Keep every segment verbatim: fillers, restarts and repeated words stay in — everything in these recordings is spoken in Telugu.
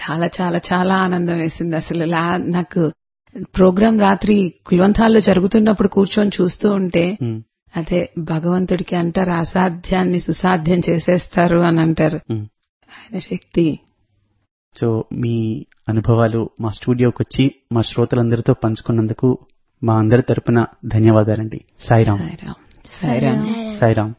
చాలా చాలా చాలా ఆనందం వేసింది. అసలు నాకు ప్రోగ్రాం రాత్రి కుల్వంతాల్లో జరుగుతున్నప్పుడు కూర్చొని చూస్తూ ఉంటే అదే భగవంతుడికి అంటారు అసాధ్యాన్ని సుసాధ్యం చేసేస్తారు అని అంటారు. ఆయన శక్తి. సో మీ అనుభవాలు మా స్టూడియోకి వచ్చి మా శ్రోతలందరితో పంచుకున్నందుకు మా అందరి తరపున ధన్యవాదాలండి. సాయిరాం. సాయిరాం. సాయిరాం.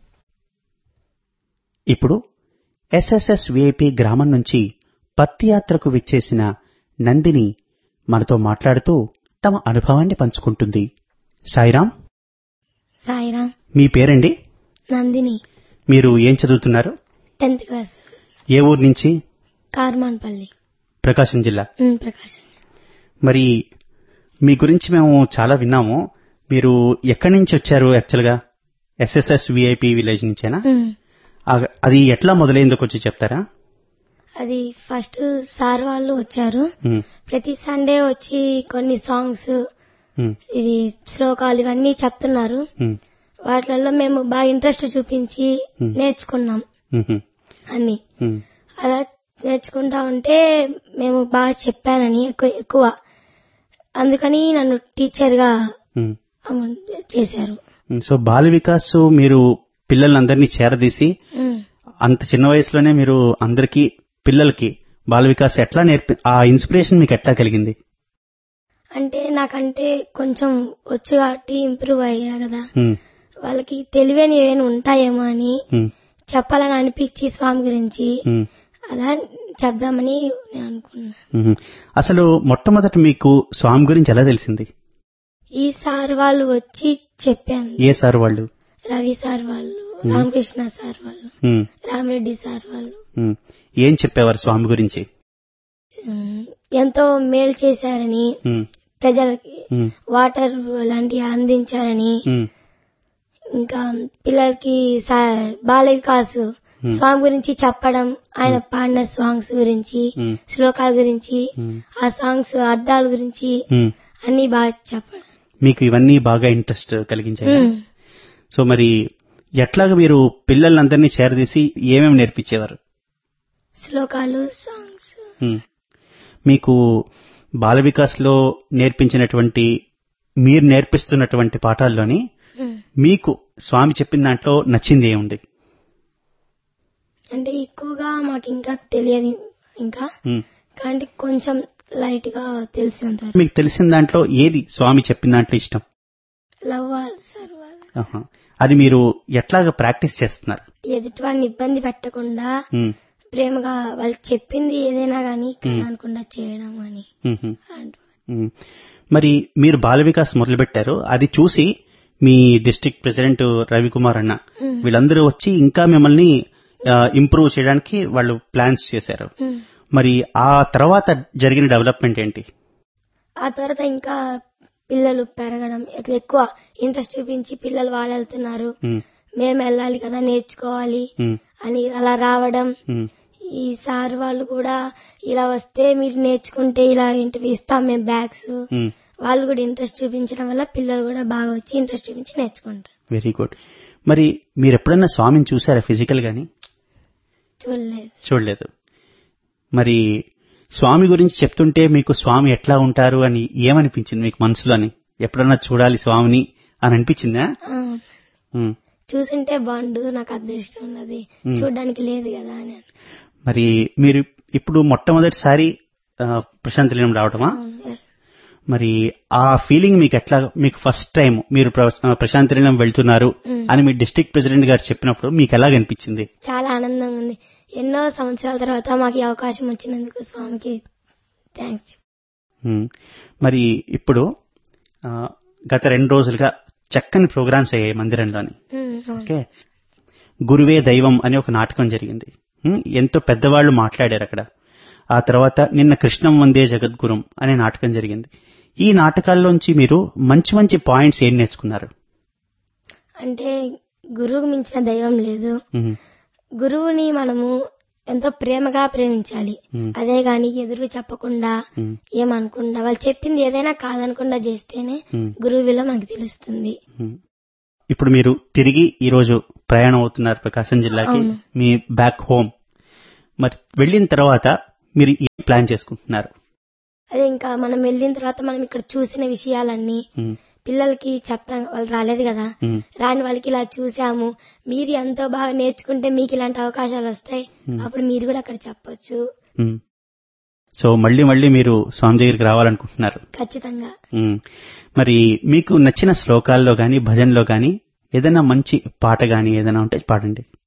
ఇప్పుడు ఎస్ఎస్ఎస్ విఐపి గ్రామం నుంచి పత్తి యాత్రకు విచ్చేసిన నందిని మనతో మాట్లాడుతూ తమ అనుభవాన్ని పంచుకుంటుంది. సాయిరాం. సాయిరాం. మీ పేరండి? నందిని. మీరు ఏం చదువుతున్నారు? Tenth class. ఏ ఊరు నుంచి? కార్మాన్పల్లి, ప్రకాశం జిల్లా. ప్రకాశం. మరి మీ గురించి మేము చాలా విన్నాము. మీరు ఎక్కడి నుంచి వచ్చారు? యాక్చువల్ గా ఎస్ఎస్ఎస్ విఐపి విలేజ్ నుంచేనా? అది ఎట్లా మొదలైందో కొంచెం చెప్తారా? అది ఫస్ట్ సార్ వాళ్ళు వచ్చారు. ప్రతి సండే వచ్చి కొన్ని సాంగ్స్, ఇది శ్లోకాలు ఇవన్నీ చెప్తున్నారు. వాటిల్లో మేము బాగా ఇంట్రెస్ట్ చూపించి నేర్చుకున్నాం అన్ని. అలా నేర్చుకుంటా ఉంటే మేము బాగా చెప్పానని ఎక్కువ, అందుకని నన్ను టీచర్ గా చేశారు. సో బాల వికాస్ మీరు పిల్లలందరినీ చేరదీసి అంత చిన్న వయసులోనే మీరు అందరికీ పిల్లలకి బాల వికాస్ ఎట్లా నేర్పి, ఆ ఇన్స్పిరేషన్ మీకు ఎట్లా కలిగింది? అంటే నాకంటే కొంచెం వచ్చు కాబట్టి ఇంప్రూవ్ అయ్యా కదా, వాళ్ళకి తెలివని ఏమైనా ఉంటాయేమో అని చెప్పాలని అనిపించి స్వామి గురించి అలా చెప్దామని నేను అనుకున్నా. అసలు మొట్టమొదట మీకు స్వామి గురించి ఎలా తెలిసింది? ఈ సార్ వాళ్ళు వచ్చి చెప్పాను. ఏ సార్ వాళ్ళు? రవి సార్ వాళ్ళు, రామకృష్ణ సార్ వాళ్ళు, రామరెడ్డి సార్ వాళ్ళు. ఏం చెప్పేవారు స్వామి గురించి? ఎంతో మేలు చేశారని, ప్రజలకి వాటర్ లాంటివి అందించారని, ఇంకా పిల్లలకి బాల వికాస్ స్వామి గురించి చెప్పడం, ఆయన పాడిన సాంగ్స్ గురించి, శ్లోకాల గురించి, ఆ సాంగ్స్ అర్థాల గురించి అన్ని బాగా చెప్పడం. మీకు ఇవన్నీ బాగా ఇంట్రెస్ట్ కలిగించాయి. సో మరి ఎట్లాగా మీరు పిల్లలందరినీ చేరదీసి ఏమేమి నేర్పించేవారు? శ్లోకాలు, సాంగ్స్. మీకు బాల వికాస్ లో నేర్పించినటువంటి, మీరు నేర్పిస్తున్నటువంటి పాఠాల్లోని మీకు స్వామి చెప్పిన దాంట్లో నచ్చింది ఏముంది? అంటే ఎక్కువగా మాకు ఇంకా తెలియదు, ఇంకా కానీ కొంచెం లైట్ గా తెలిసినంత. మీకు తెలిసిన దాంట్లో ఏది స్వామి చెప్పిన దాంట్లో ఇష్టం? Love all serve. అది మీరు ఎట్లాగా ప్రాక్టీస్ చేస్తున్నారు? ఎదుటి వాడిని ఇబ్బంది పెట్టకుండా ప్రేమగా వాళ్ళు చెప్పింది ఏదైనా గానీ అనుకుండా చేయడం అని. మరి మీరు బాల వికాస్ మొదలు పెట్టారు, అది చూసి మీ డిస్ట్రిక్ట్ ప్రెసిడెంట్ రవికుమార్ అన్న వీళ్ళందరూ వచ్చి ఇంకా మిమ్మల్ని ఇంప్రూవ్ చేయడానికి వాళ్ళు ప్లాన్స్ చేశారు. మరి ఆ తర్వాత జరిగిన డెవలప్మెంట్ ఏంటి? ఆ తర్వాత ఇంకా పిల్లలు పెరగడం, ఎక్కువ ఇంట్రెస్ట్ చూపించి పిల్లలు వాళ్ళు వెళ్తున్నారు, మేము వెళ్ళాలి కదా నేర్చుకోవాలి అని అలా రావడం. ఈ సార్ వాళ్ళు కూడా ఇలా వస్తే మీరు నేర్చుకుంటే ఇలా ఇస్తాం మేము బ్యాగ్స్, వాళ్ళు కూడా ఇంట్రెస్ట్ చూపించడం వల్ల పిల్లలు కూడా బాగా వచ్చి ఇంట్రెస్ట్ చూపించి నేర్చుకుంటారు. Very good. మరి మీరు ఎప్పుడన్నా స్వామిని చూసారా ఫిజికల్ గాని? చూడలేదు. చూడలేదు. మరి స్వామి గురించి చెప్తుంటే మీకు స్వామి ఎట్లా ఉంటారు అని ఏమనిపించింది మీకు మనసులోని? ఎప్పుడన్నా చూడాలి స్వామిని అని అనిపించిందా? చూసింటే బాగుండు, నాకు అదృష్టం ఉన్నది, చూడడానికి లేదు కదా అని. మరి మీరు ఇప్పుడు మొట్టమొదటిసారి ప్రశాంతి నిలయం రావటమా? మరి ఆ ఫీలింగ్ మీకు ఎట్లా, మీకు ఫస్ట్ టైం మీరు ప్రశాంతి నిలయం వెళ్తున్నారు అని మీ డిస్ట్రిక్ట్ ప్రెసిడెంట్ గారు చెప్పినప్పుడు మీకు ఎలాగ అనిపించింది? చాలా ఆనందంగా ఉంది. ఎన్నో సంవత్సరాల తర్వాత మాకు ఈ అవకాశం వచ్చినందుకు స్వామికి థ్యాంక్స్. మరి ఇప్పుడు గత రెండు రోజులుగా చక్కని ప్రోగ్రామ్స్ అయ్యాయి మందిరంలోని. ఓకే, గురువే దైవం అనే ఒక నాటకం జరిగింది. ఎంతో పెద్దవాళ్లు మాట్లాడారు అక్కడ. ఆ తర్వాత నిన్న కృష్ణం వందే జగద్గురుం అనే నాటకం జరిగింది. ఈ నాటకాల్లోంచి మీరు మంచి మంచి పాయింట్స్ ఏం నేర్చుకున్నారు? అంటే గురువుకు మించిన దైవం లేదు, గురువుని మనము ఎంతో ప్రేమగా ప్రేమించాలి, అదే గాని ఎదురు చెప్పకుండా ఏమనకుండా వాళ్ళు చెప్పింది ఏదైనా కాదనకుండా చేస్తేనే గురువు విలువ మనకు తెలుస్తుంది. ఇప్పుడు మీరు తిరిగి ఈ రోజు ప్రయాణం అవుతున్నారు ప్రకాశం జిల్లాకి, మీ బ్యాక్ హోమ్. మరి వెళ్లిన తర్వాత మీరు ఏం ప్లాన్ చేసుకుంటున్నారు? అదే ఇంకా మనం వెళ్ళిన తర్వాత మనం ఇక్కడ చూసిన విషయాలన్నీ పిల్లలకి చెప్తాం. వాళ్ళు రాలేదు కదా, రాని వాళ్ళకి ఇలా చూసాము, మీరు ఎంతో బాగా నేర్చుకుంటే మీకు ఇలాంటి అవకాశాలు వస్తాయి, అప్పుడు మీరు కూడా అక్కడ చెప్పొచ్చు. సో మళ్ళీ మళ్ళీ మీరు స్వామి దగ్గరికి రావాలనుకుంటున్నారు? ఖచ్చితంగా. మరి మీకు నచ్చిన శ్లోకాల్లో గాని భజనలో గాని ఏదైనా మంచి పాట గాని ఏదైనా ఉంటే పాడండి.